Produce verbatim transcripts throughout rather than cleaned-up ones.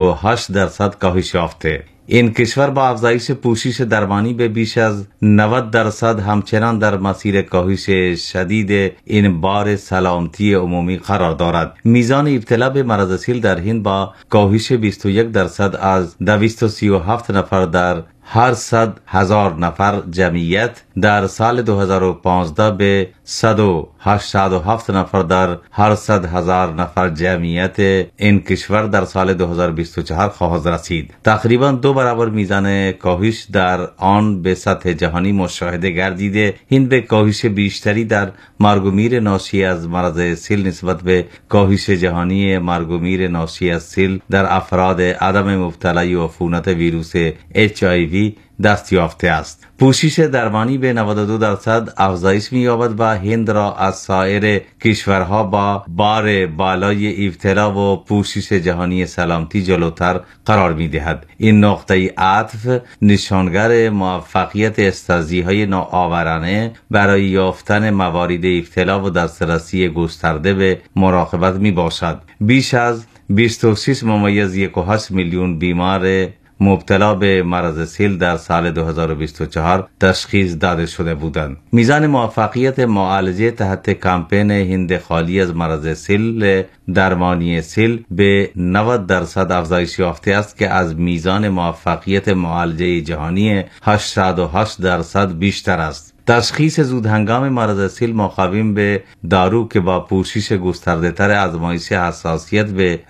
و هشت درصد کاهش یافته. این کشور با افزایش پوشش درمانی به بیش از نود درصد همچنان در مسیر کاهش شدید این بار سلامتی عمومی قرار دارد. میزان ابتلا به مرض سیل در هند با کاهش بیست و یک درصد از دویست و سی و هفت نفر در هر صد هزار نفر جمعیت در سال دو هزار و پانزده به صد و هشتاد و هفت نفر در هر صد هزار نفر جمعیت این کشور در سال دو هزار و بیست و چهار خواهد رسید. تقریبا دو برابر میزان کاهش در آن به سطح جهانی مشاهده گردیده. هند به کاهش بیشتری در مرگ و میر ناشی از مرض سیل نسبت به کاهش جهانی مرگ و میر ناشی از سیل در افراد عدم مبتلای عفونت ویروس اچ آی وی دست یافته است. پوشش درمانی به نود و دو درصد افزایش می‌یابد و هند را از سایر کشورها با بار بالای ابتلا و پوشش جهانی سلامتی جلوتر قرار می‌دهد. این نقطه عطف نشانگر موفقیت استراتژی‌های نوآورانه برای یافتن موارد ابتلا و دسترسی گسترده به مراقبت میباشد. بیش از بیست و شش ممیز یک و هشت میلیون بیمار مبتلا به مرض سیل در سال دو هزار و بیست و چهار تشخیص داده شده بودند. میزان موفقیت معالجه تحت کمپین هند خالی از مرض سیل درمانی سیل به نود درصد افزایش یافته است که از میزان موفقیت معالجه جهانی هشتاد و هشت درصد بیشتر است. تشخیص زودهنگام مرض سیل مقاوم به دارو که با پوشش گسترده تر آزمایش حساسیت به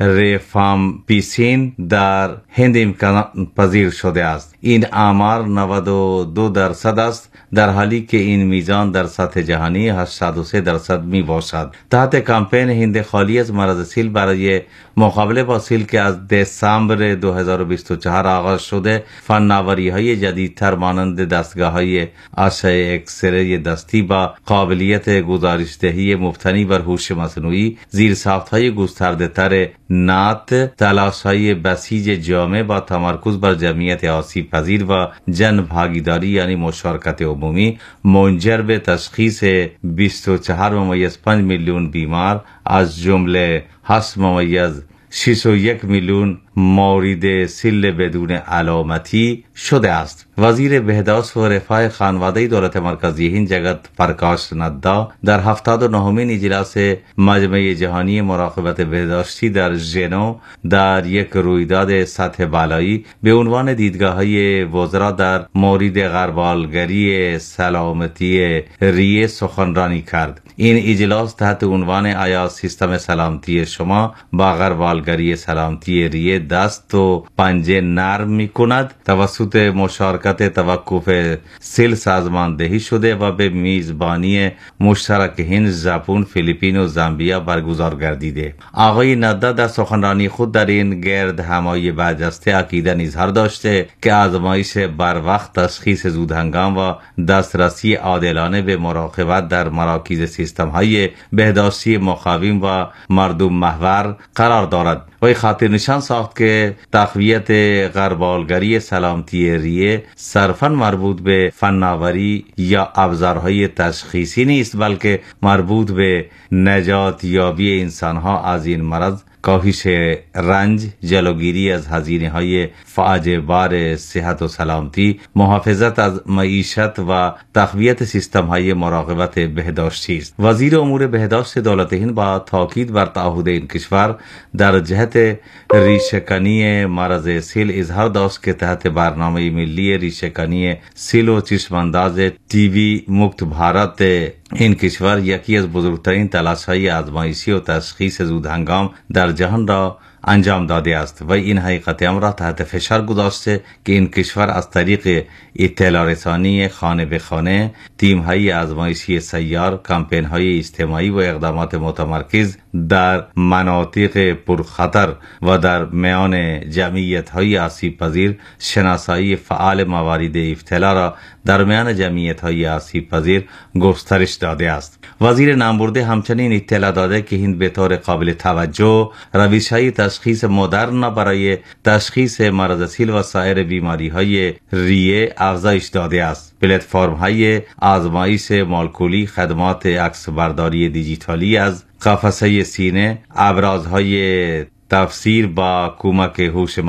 ریفامپیسین در هند امکان پذیر شده است. این آمار نود و دو درصد است، در حالی که این میزان در سطح جهانی هشتاد و سه درصد می باشد. تحت کمپین هند خالی از مرض سیل برای مقابله با سیل که از دسامبر دو هزار و بیست و چهار آغاز شده، فناوری های جدیدتر مانند دستگاه های اشعه اکسره دستی با قابلیت گزارشدهی مبتنی بر هوش مصنوعی، زیرساخت های گسترده تر نات، تلاش های بسیج جامع با تمرکز بر جمعیت آسیب پذیر و جن भागीदारी یعنی مشارکت عمومی منجر به تشخیص بیست و چهار ممیز پنج میلیون بیمار از جمله هشت ممیز شش و یک میلیون مورد سیل بدون علامتی شده است. وزیر بهداشت و رفاه خانواده دولت مرکزی هند جگت پرکاش ندا در هفتاد و نهمین اجلاس مجمع جهانی مراقبت بهداشتی در ژنو در یک رویداد سطح بالایی به عنوان دیدگاه‌های وزرا در مورد غربالگری سلامتی ریه سخنرانی کرد. این اجلاس تحت عنوان آیا سیستم سلامتی شما با غربالگری سلامتی ریه دست و پنجه نرم می کند توسط مشارکت توقف سیل سازماندهی شده و به میزبانی مشترک هند، ژاپن، فیلیپین و زامبیا برگزار گردیده. آقای ندا در سخنرانی خود در این گرد همایی برجسته عقیده اظهار داشته که آزمایش بر وقت، تشخیص زودهنگام و دسترسی عادلانه به مراقبت در مراکز سیستم های بهداشتی مقاوم و مردم محور قرار دارد. وی خاطر نشان ساخت که تقویت غربالگری سلامتی ریه صرفاً مربوط به فناوری یا ابزارهای تشخیصی نیست، بلکه مربوط به نجات یابی انسانها از این مرض، کاهش رنج، جلوگیری از هزینه های فاجعه بار صحت و سلامتی، محافظت از معیشت و تقویت سیستم های مراقبت بهداشتی است. وزیر امور بهداشت دولت هند با تاکید بر تعهد این کشور در جهت ریشه‌کنی مرض سیل اظهار داشت که تحت برنامه ملی ریشه‌کنی سیل و چشمانداز تی-وی مکت بھارت این کشور یکی از بزرگترین تلاش‌های آزمایشی و تشخیص زودهنگام در جهان را انجام داده است و این حقیقت امر را تحت فشار گذاشته که این کشور از طریق اطلاع رسانی خانه به خانه، تیم های آزمایشی سیار، کمپین های اجتماعی و اقدامات متمرکز در مناطق پرخطر و در میان جمعیت های آسیب پذیر، شناسایی فعال موارد ابتلا را در میان جمعیت های آسیب پذیر گسترش داده است. وزیر نامبرده همچنین اطلاع داده که هند به طور قابل توجه روش های تشخیص مدرن برای تشخیص مرض سیل و سایر بیماری های ریه افزایش داده است. پلتفرم های آزمایش مولکولی، خدمات عکس برداری دیجیتالی از قفسه سینه، ابرازهای تفسیر با کمک هوش